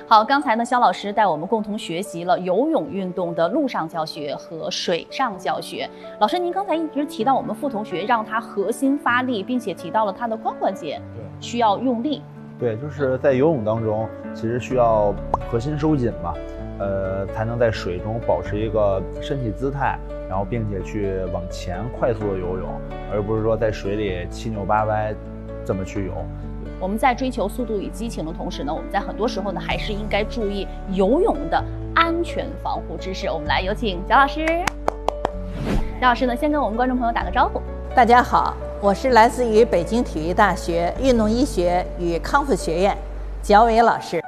好，刚才呢，肖老师带我们共同学习了游泳运动的陆上教学和水上教学。老师，您刚才一直提到我们傅同学让他核心发力，并且提到了他的髋关节需要用力。 对，就是在游泳当中，其实需要核心收紧嘛，才能在水中保持一个身体姿态，然后并且去往前快速的游泳，而不是说在水里七扭八歪这么去游。 我们在追求速度与激情的同时呢，我们在很多时候呢，还是应该注意游泳的安全防护知识。我们来有请蒋老师。蒋老师呢，先跟我们观众朋友打个招呼。 大家好，我是来自于北京体育大学运动医学与康复学院蒋伟老师。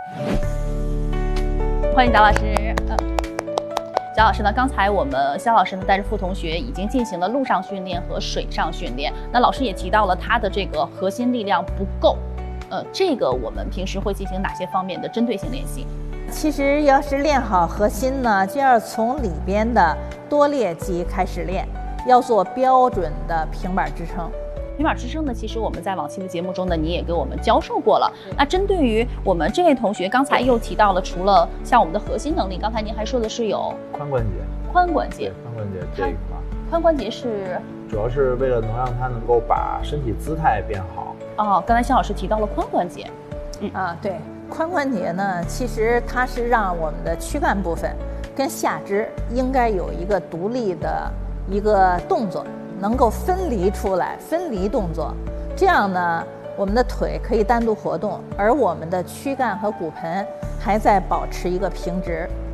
欢迎蒋老师。蒋老师呢，刚才我们肖老师呢带着傅同学已经进行了陆上训练和水上训练。那老师也提到了他的这个核心力量不够，这个我们平时会进行哪些方面的针对性练习？ 其实要是练好核心呢，就要从里边的多裂肌开始练，要做标准的平板支撑。 平板支撑呢，其实我们在往期的节目中呢，你也给我们教授过了。那针对于我们这位同学，刚才又提到了，除了像我们的核心能力，刚才您还说的是有髋关节。 髋关节这一块， 髋关节是主要是为了能让他能够把身体姿态变好。 哦，刚才肖老师提到了髋关节。 对，髋关节呢，其实它是让我们的躯干部分跟下肢应该有一个独立的一个动作，能够分离出来，分离动作，这样呢，我们的腿可以单独活动，而我们的躯干和骨盆还在保持一个平直。